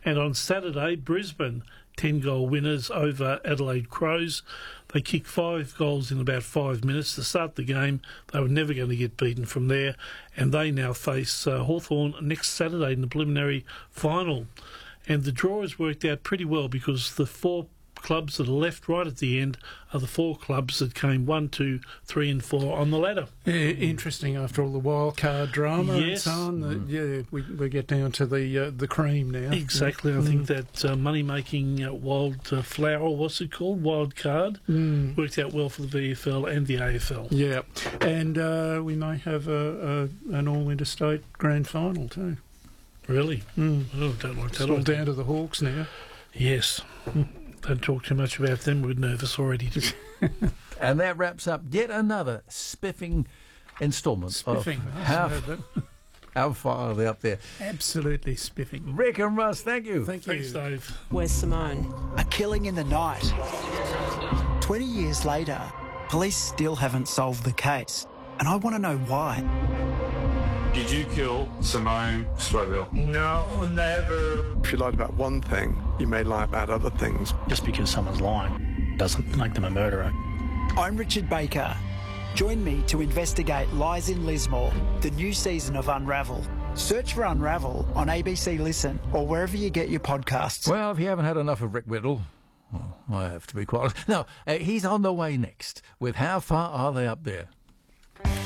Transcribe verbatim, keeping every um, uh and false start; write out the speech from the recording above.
And on Saturday, Brisbane, ten-goal winners over Adelaide Crows. They kicked five goals in about five minutes to start the game. They were never going to get beaten from there, and they now face uh, Hawthorn next Saturday in the preliminary final. And the draw has worked out pretty well because the four clubs that are left right at the end are the four clubs that came one, two, three and four on the ladder. Yeah, interesting after all the wild card drama yes. and so on. Mm. The, yeah, we, we get down to the uh, the cream now. Exactly. Yeah. I think Mm. that uh, money-making uh, wild uh, flower, what's it called, wild card, Mm. worked out well for the V F L and the A F L. Yeah, and uh, we may have a, a, an all-interstate grand final too. Really? Mm. Oh, don't like It's that. all idea. down to the Hawks now. Yes. Mm. Don't talk too much about them. We're nervous already. And that wraps up yet another spiffing instalment Spiffing. of I how, heard that. how far are they up there. Absolutely spiffing. Rick and Russ, thank you. Thank you. Thanks, Dave. Where's Simone? A killing in the night. Twenty years later, police still haven't solved the case, and I want to know why. Did you kill Simone Stroville? No, never. If you lied about one thing, you may lie about other things. Just because someone's lying doesn't make them a murderer. I'm Richard Baker. Join me to investigate Lies in Lismore, the new season of Unravel. Search for Unravel on A B C Listen or wherever you get your podcasts. Well, if you haven't had enough of Rick Whittle, well, I have to be quite honest. No, uh, he's on the way next with How Far Are They Up There?